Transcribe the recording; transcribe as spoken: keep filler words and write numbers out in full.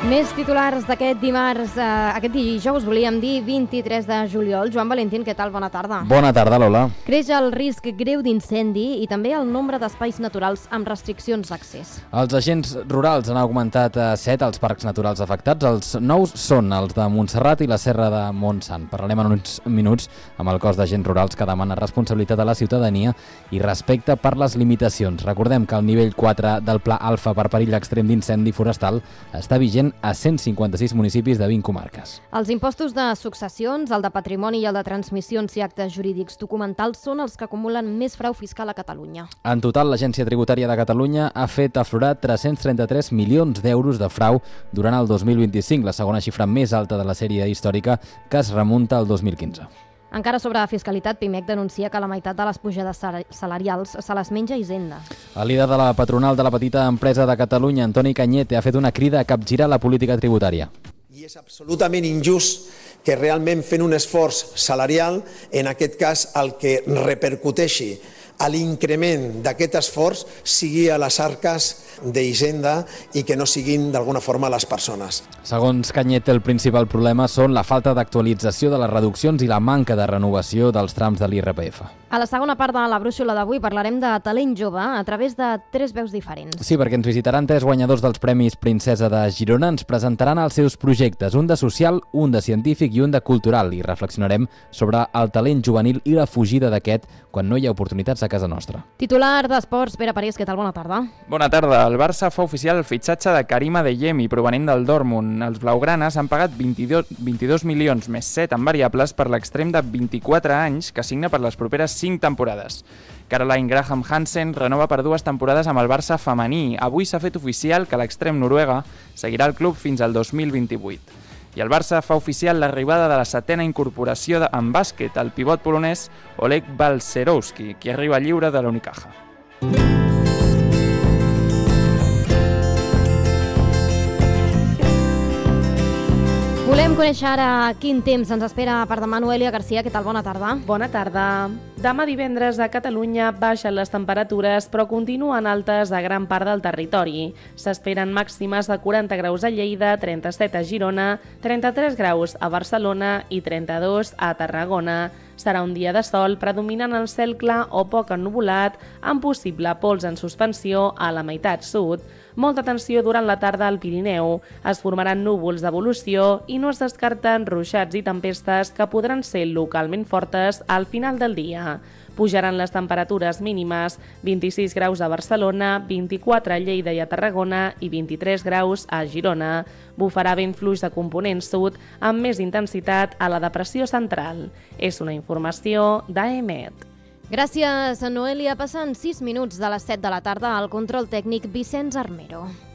Més titulars d'aquest dimarts, eh, aquest dijous, volíem dir vint-i-tres de juliol. Joan Valentín, què tal? Bona tarda. Bona tarda, Lola. Creix el risc greu d'incendi i també el nombre d'espais naturals amb restriccions d'accés. Els agents rurals han augmentat a set els parcs naturals afectats. Els nous són els de Montserrat i la Serra de Montsant. Parlarem en uns minuts amb el cos d'agents rurals que demana responsabilitat a la ciutadania i respecte per les limitacions. Recordem que el nivell quatre del Pla Alfa per perill extrem d'incendi forestal està vigent a cent cinquanta-sis municipis de vint comarques. Els impostos de successions, el de patrimoni i el de transmissions i actes jurídics documentals són els que acumulen més frau fiscal a Catalunya. En total, l'Agència Tributària de Catalunya ha fet aflorar tres-cents trenta-tres milions d'euros de frau durant el dos mil vint-i-cinc, la segona xifra més alta de la sèrie històrica que es remunta al dos mil quinze. Encara sobre fiscalitat, Pimec denuncia que la meitat de les pujades salarials se les menja Hisenda. El líder de la patronal de la petita empresa de Catalunya, Antoni Cañete, ha fet una crida a capgirar la política tributària. I és absolutament injust que realment fent un esforç salarial, en aquest cas el que repercuteixi a l'increment d'aquest esforç sigui a les arques d'Hisenda i que no siguin d'alguna forma les persones. Segons Cañete, el principal problema són la falta d'actualització de les reduccions i la manca de renovació dels trams de l'I R P F. A la segona part de la brúixola d'avui parlarem de talent jove a través de tres veus diferents. Sí, perquè ens visitaran tres guanyadors dels Premis Princesa de Girona, ens presentaran els seus projectes, un de social, un de científic i un de cultural, i reflexionarem sobre el talent juvenil i la fugida d'aquest quan no hi ha oportunitats a casa nostra. Titular d'Esports, Pere Parés, què tal? Bona tarda. Bona tarda. El Barça fa oficial el fitxatge de Karim Adeyemi, provenent del Dortmund. Els blaugranes han pagat vint-i-dos, vint-i-dos milions més set en variables per l'extrem de vint-i-quatre anys que signa per les properes cinc temporades. Caroline Graham Hansen renova per dues temporades amb el Barça femení. Avui s'ha fet oficial que l'extrem noruega seguirà el club fins al dos mil vint-i-vuit. I el Barça fa oficial l'arribada de la setena incorporació de, en bàsquet, el pivot polonès Oleg Balcerowski, qui arriba lliure de la Unicaja. Volem conèixer ara quin temps ens espera per demà. Noelia Garcia, què tal? Bona tarda. Bona tarda. Demà divendres a Catalunya baixen les temperatures, però continuen altes a gran part del territori. S'esperen màximes de quaranta graus a Lleida, trenta-set a Girona, trenta-tres graus a Barcelona i trenta-dos a Tarragona. Serà un dia de sol predominant el cel clar o poc ennuvolat, amb possible pols en suspensió a la meitat sud. Molta tensió durant la tarda al Pirineu. Es formaran núvols d'evolució i no es descarten ruixats i tempestes que podran ser localment fortes al final del dia. Pujaran les temperatures mínimes, vint-i-sis graus a Barcelona, vint-i-quatre a Lleida i a Tarragona i vint-i-tres graus a Girona. Bufarà vent fluix de component sud amb més intensitat a la depressió central. És una informació d'A E M E T. Gràcies, Noelia. Passen sis minuts de les set de la tarda al control tècnic Vicenç Armero.